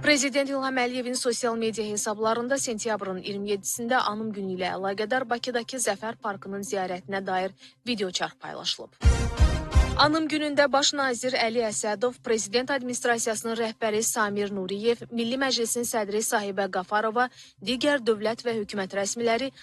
Prezident İlham Əliyevin sosial media hesablarında sentyabrın 27-sində anım günü ilə əlaqədar Bakıdakı Zəfər Parkının ziyarətinə dair videoçarx paylaşılıb. Anım günündə Baş nazir Əli Əsədov, Prezident Administrasiyasının rəhbəri Samir Nuriyev, Milli Məclisin sədri Sahibə Qafarova, digər dövlət və hökumət rəsmiləri